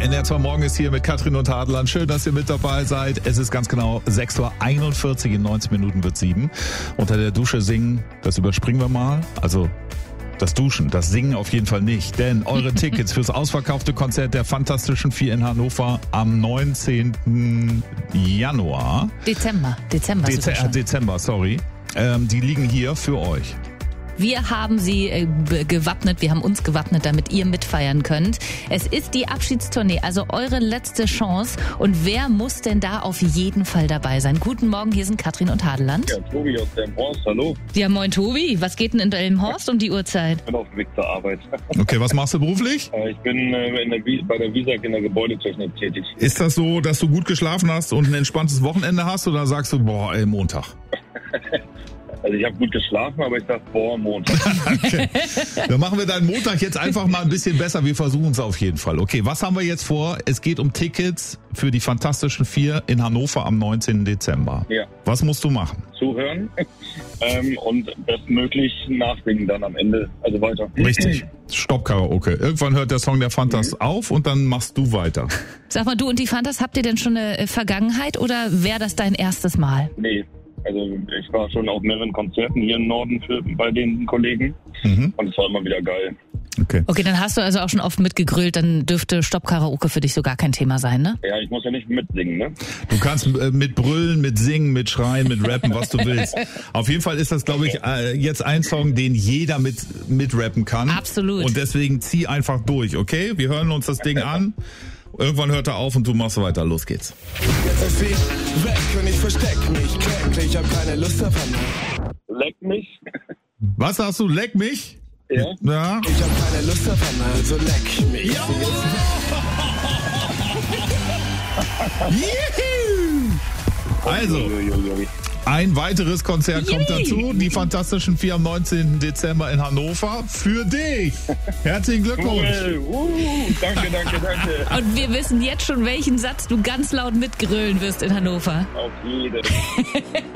NDR2 Morgen ist hier mit Katrin und Adlan. Schön, dass ihr mit dabei seid. Es ist ganz genau 6:41 Uhr, in 90 Minuten wird 7. Unter der Dusche singen, das überspringen wir mal. Also das Duschen, das Singen auf jeden Fall nicht. Denn eure Tickets fürs ausverkaufte Konzert der Fantastischen Vier in Hannover am 19. Januar. Dezember, sorry. Die liegen hier für euch. Wir haben sie gewappnet, wir haben uns gewappnet, damit ihr mitfeiern könnt. Es ist die Abschiedstournee, also eure letzte Chance. Und wer muss denn da auf jeden Fall dabei sein? Guten Morgen, hier sind Katrin und Hadeland. Ja, Tobi aus Delmenhorst, hallo. Ja, moin Tobi, was geht denn in Delmenhorst um die Uhrzeit? Ich bin auf dem Weg zur Arbeit. Okay, was machst du beruflich? Ich bin bei der WISAG in der Gebäudetechnik tätig. Ist das so, dass du gut geschlafen hast und ein entspanntes Wochenende hast oder sagst du, Montag? Also ich habe gut geschlafen, aber ich dachte, Montag. Okay. Dann machen wir deinen Montag jetzt einfach mal ein bisschen besser. Wir versuchen es auf jeden Fall. Okay, was haben wir jetzt vor? Es geht um Tickets für die Fantastischen Vier in Hannover am 19. Dezember. Ja. Was musst du machen? Zuhören und bestmöglich nachsingen dann am Ende, also weiter. Richtig. Stopp-Karaoke. Irgendwann hört der Song der Fantas auf und dann machst du weiter. Sag mal, du und die Fantas, habt ihr denn schon eine Vergangenheit oder wäre das dein erstes Mal? Nee. Also ich war schon auf mehreren Konzerten hier im Norden bei den Kollegen und es war immer wieder geil. Okay, dann hast du also auch schon oft mitgegrölt, dann dürfte Stopp-Karaoke für dich so gar kein Thema sein, ne? Ja, ich muss ja nicht mitsingen, ne? Du kannst mit brüllen, mit singen, mit schreien, mit rappen, was du willst. Auf jeden Fall ist das, glaube ich, jetzt ein Song, den jeder mit rappen kann. Absolut. Und deswegen zieh einfach durch, okay? Wir hören uns das Ding an. Irgendwann hört er auf und du machst weiter. Los geht's. Jetzt ist sie weg und ich versteck mich. Kränk, ich hab keine Lust auf Hanna. Leck mich. Was sagst du? Leck mich? Ja. Ja. Ich hab keine Lust auf Hanna, also leck mich. Also, ein weiteres Konzert kommt dazu. Die Fantastischen Vier am 19. Dezember in Hannover. Für dich. Herzlichen Glückwunsch. Danke. Und wir wissen jetzt schon, welchen Satz du ganz laut mitgrölen wirst in Hannover. Auf jeden.